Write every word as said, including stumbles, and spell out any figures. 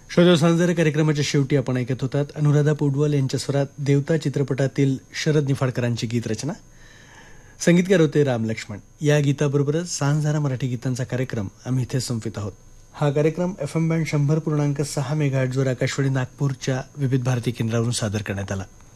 श्रोते सांजरे कार्यक्रमाच्या शेवटी आपण ऐकत होतात अनुराधा पौडवाल यांच्या स्वरात देवता चित्रपटातील शरद निफाडकरांची गीतरचना. संगीतकार होते राम लक्ष्मण. या गीताबरोबरच सांजरा मराठी गीतांचा कार्यक्रम आम्ही इथे संपवित आहोत. हा कार्यक्रम एफ एम बँड शंभर पूर्णांक सहा मेगाहर्ट्झवर आकाशवाणी नागपूरच्या विविध भारती केंद्रावरून सादर करण्यात आला.